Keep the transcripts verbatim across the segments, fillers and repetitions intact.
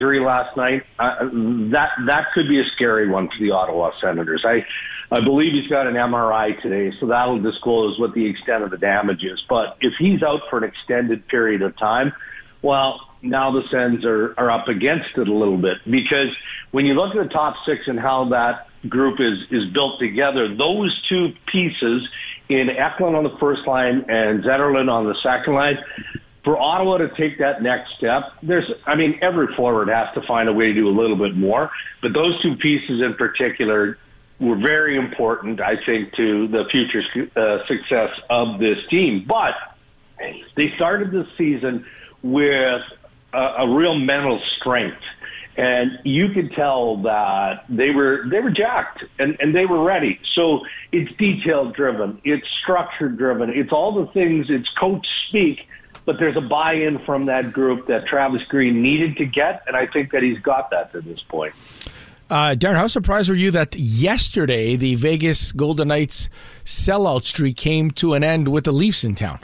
last night, uh, that that could be a scary one for the Ottawa Senators. I I believe he's got an M R I today, so that'll disclose what the extent of the damage is. But if he's out for an extended period of time, well, now the Sens are, are up against it a little bit, because when you look at the top six and how that group is, is built together, those two pieces in Eklund on the first line and Zetterlund on the second line, for Ottawa to take that next step, there's, I mean, every forward has to find a way to do a little bit more, but those two pieces in particular were very important, I think, to the future uh, success of this team. But they started the season with a, a real mental strength, and you could tell that they were they were jacked and, and they were ready. So it's detail driven, it's structure driven, it's all the things, it's coach speak. But there's a buy-in from that group that Travis Green needed to get, and I think that he's got that to this point. Uh, Darren, how surprised were you that yesterday the Vegas Golden Knights sellout streak came to an end with the Leafs in town?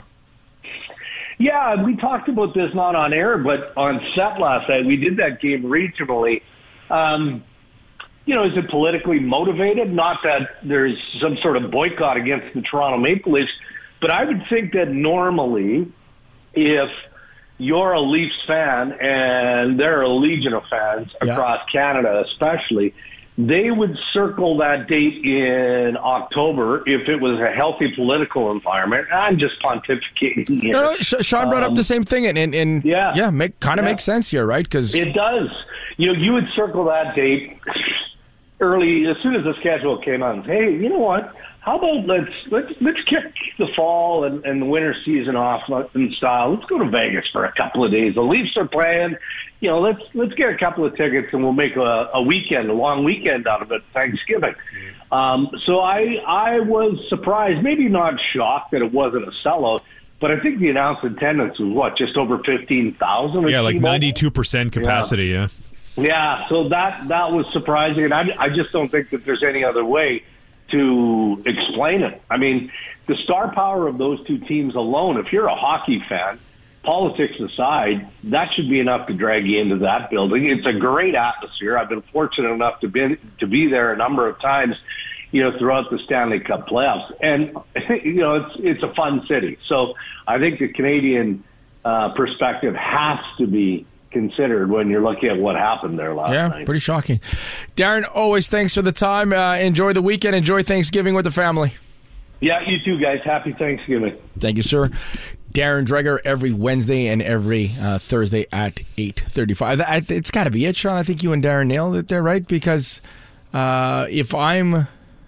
Yeah, we talked about this not on air, but on set last night. We did that game regionally. Um, you know, is it politically motivated? Not that there's some sort of boycott against the Toronto Maple Leafs, but I would think that normally if you're a Leafs fan, and there are a legion of fans yeah. across Canada especially, they would circle that date in October if it was a healthy political environment. I'm just pontificating here. No, no, Sean brought um, up the same thing, and, and, and yeah, yeah make, kind of yeah. makes sense here, right? Because it does. You know, you would circle that date early, as soon as the schedule came out, and say, hey, you know what? How about let's let's let's kick the fall and, and the winter season off in style. Let's go to Vegas for a couple of days. The Leafs are playing. You know, let's let's get a couple of tickets and we'll make a, a weekend, a long weekend out of it, Thanksgiving. Um, so I I was surprised, maybe not shocked that it wasn't a sellout, but I think the announced attendance was what, just over fifteen thousand. Yeah, like ninety-two percent capacity. Yeah. yeah, yeah. So that that was surprising, and I I just don't think that there's any other way to explain it. I mean, the star power of those two teams alone, if you're a hockey fan, politics aside, that should be enough to drag you into that building. It's a great atmosphere. I've been fortunate enough to be to be there a number of times, you know, throughout the Stanley Cup playoffs. And, you know, it's it's a fun city. So I think the Canadian uh, perspective has to be considered when you're looking at what happened there last yeah, night. Yeah, pretty shocking. Darren, always thanks for the time. Uh, enjoy the weekend. Enjoy Thanksgiving with the family. Yeah, you too, guys. Happy Thanksgiving. Thank you, sir. Darren Dreger every Wednesday and every uh, Thursday at eight thirty-five. I, it's got to be it, Sean. I think you and Darren nailed it there, right? Because uh, if I'm...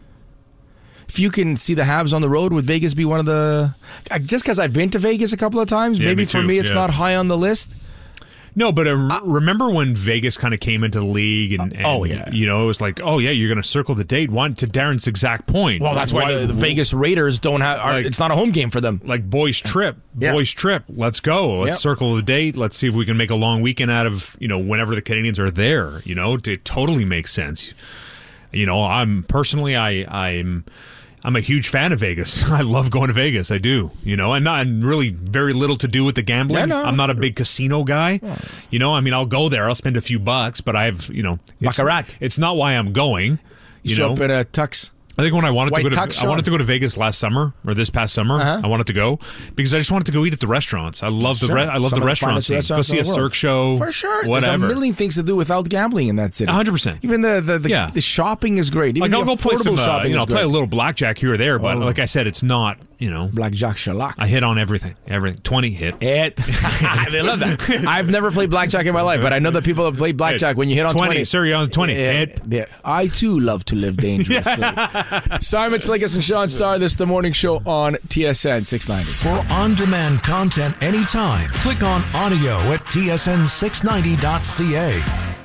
If you can see the Habs on the road, would Vegas be one of the... Just because I've been to Vegas a couple of times, yeah, maybe me for too. me it's yeah. not high on the list. No, but uh, remember when Vegas kind of came into the league and, and oh, yeah. you know, it was like, oh, yeah, you're going to circle the date. One, to Darren's exact point. Well, that's why, why the, the Vegas Raiders don't have, are, like, it's not a home game for them. Like, boys trip, yeah. boys trip, let's go. Let's yep. circle the date. Let's see if we can make a long weekend out of, you know, whenever the Canadians are there. You know, it totally makes sense. You know, I'm personally, I, I'm... I'm a huge fan of Vegas. I love going to Vegas. I do, you know, and not and really very little to do with the gambling. Yeah, no, I'm not a big casino guy. Oh. You know, I mean, I'll go there. I'll spend a few bucks, but I've, you know, it's, Baccarat. It's not why I'm going. You Show know, up in a tux. I think when I wanted White to go tux, to I wanted to go to Vegas last summer or this past summer, uh-huh. I wanted to go because I just wanted to go eat at the restaurants. I love sure. the re- I love Some the restaurant scene. Go see a Cirque show, for sure. Whatever. There's a million things to do without gambling in that city. one hundred percent. Even the the, the, yeah. the shopping is great. Even like the I'll go play some, uh, you know, I'll play great. a little blackjack here or there, but oh. like I said, it's not, you know, blackjack shellac. I hit on everything, everything. twenty hit. It. They love that. I've never played blackjack in my life, but I know that people have played blackjack. When you hit on twenty, twenty, sir, you're on twenty. Yeah, hit. Yeah. I too love to live dangerously. Yeah. Simon Slickis and Sean Starr. This is the morning show on T S N six ninety. For on-demand content anytime, click on audio at T S N six ninety dot C A.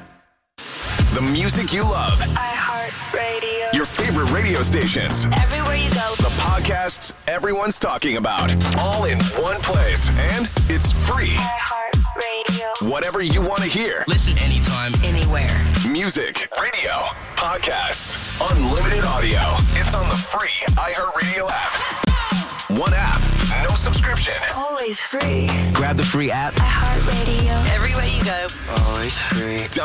The music you love. iHeartRadio. Your favorite radio stations. Everywhere you go. The podcasts everyone's talking about. All in one place. And it's free. iHeartRadio. Whatever you want to hear. Listen anytime. Anywhere. Music, radio, podcasts, unlimited audio. It's on the free iHeartRadio app. One app, no subscription. Always free. Grab the free app. iHeartRadio. Everywhere you go. Always free.